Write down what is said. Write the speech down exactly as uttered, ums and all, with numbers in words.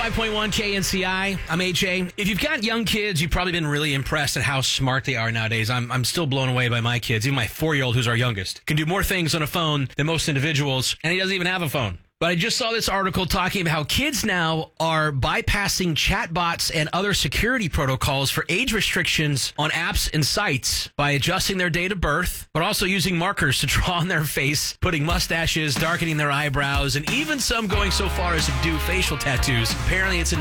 five point one K N C I. I'm A J. If you've got young kids, you've probably been really impressed at how smart they are nowadays. I'm I'm still blown away by my kids. Even my four-year-old, who's our youngest, can do more things on a phone than most individuals, and he doesn't even have a phone. But I just saw this article talking about how kids now are bypassing chatbots and other security protocols for age restrictions on apps and sites by adjusting their date of birth, but also using markers to draw on their face, putting mustaches, darkening their eyebrows, and even some going so far as to do facial tattoos. Apparently, it's enough